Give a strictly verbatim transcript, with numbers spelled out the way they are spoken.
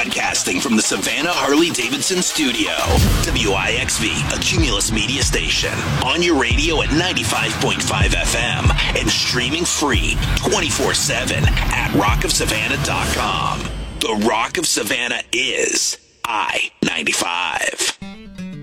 Broadcasting from the Savannah Harley-Davidson studio. W I X V, a Cumulus media station. On your radio at ninety-five point five F M and streaming free twenty-four seven at rock of savannah dot com. The Rock of Savannah is I ninety-five.